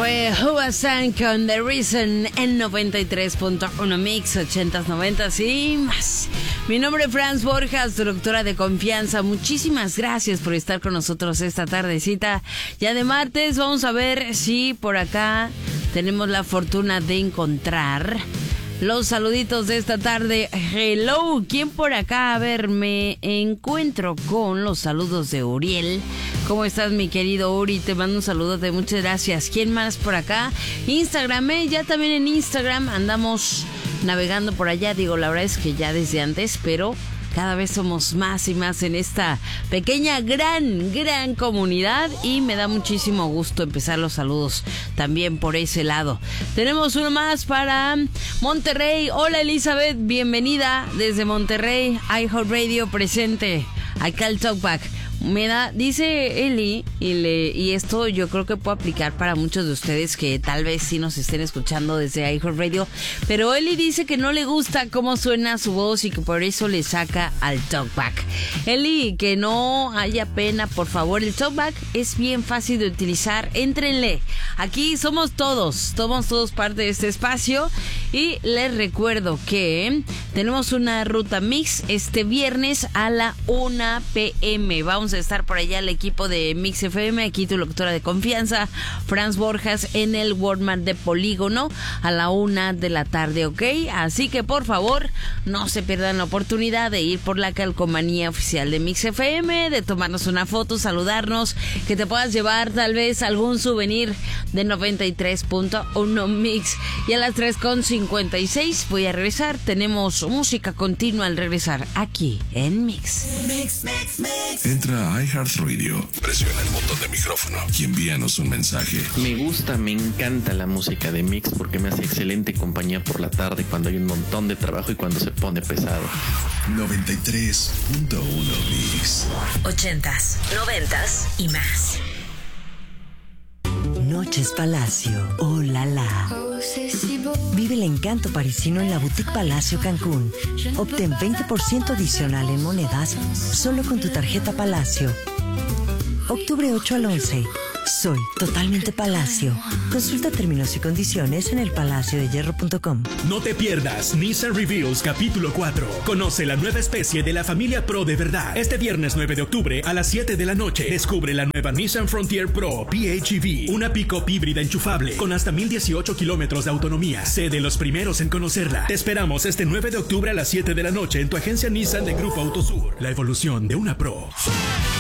Fue Hua Sang con The Reason en 93.1 Mix, 80s, 90s y más. Mi nombre es Franz Borjas, doctora de confianza. Muchísimas gracias por estar con nosotros esta tardecita. Ya de martes, vamos a ver si por acá tenemos la fortuna de encontrar los saluditos de esta tarde. Hello, ¿quién por acá? A ver, me encuentro con los saludos de Uriel. ¿Cómo estás, mi querido Uri? Te mando un saludote, muchas gracias. ¿Quién más por acá? Instagram, ya también en Instagram andamos navegando por allá. Digo, la verdad es que ya desde antes, pero cada vez somos más y más en esta pequeña, gran comunidad y me da muchísimo gusto empezar los saludos también por ese lado. Tenemos uno más para Monterrey. Hola, Elizabeth, bienvenida desde Monterrey. iHeartRadio presente. Acá el Talkback. Dice Eli, y esto yo creo que puedo aplicar para muchos de ustedes que tal vez sí nos estén escuchando desde iHeartRadio, pero Eli dice que no le gusta cómo suena su voz y que por eso le saca al Talkback. Eli, que no haya pena, por favor. El Talkback es bien fácil de utilizar, éntrenle. Aquí somos todos parte de este espacio y les recuerdo que tenemos una ruta mix este viernes a la 1 p.m. Vamos a estar por allá el equipo de Mix FM, aquí tu locutora de confianza, Franz Borjas, en el Walmart de Polígono a la 1 de la tarde, ¿ok? Así que por favor, no se pierdan la oportunidad de ir por la calcomanía oficial de Mix FM, de tomarnos una foto, saludarnos, que te puedas llevar tal vez algún souvenir de 93.1 Mix. Y a las 3:56 voy a regresar. Tenemos música continua al regresar aquí en Mix. Entra a iHeartRadio, presiona el botón de micrófono y envíanos un mensaje. Me encanta la música de Mix porque me hace excelente compañía por la tarde cuando hay un montón de trabajo y cuando se pone pesado. 93.1 Mix. 80s, 90s y más. Noches Palacio, oh la la. Vive el encanto parisino en la Boutique Palacio Cancún. Obtén 20% adicional en monedas solo con tu tarjeta Palacio. Octubre 8 al 11. Soy totalmente Palacio. Consulta términos y condiciones en elpalaciodehierro.com. No te pierdas Nissan Reveals capítulo 4. Conoce la nueva especie de la familia Pro de verdad. Este viernes 9 de octubre a las 7 de la noche. Descubre la nueva Nissan Frontier Pro PHEV. Una pick-up híbrida enchufable con hasta 1018 kilómetros de autonomía. Sé de los primeros en conocerla. Te esperamos este 9 de octubre a las 7 de la noche en tu agencia Nissan de Grupo Autosur. La evolución de una Pro.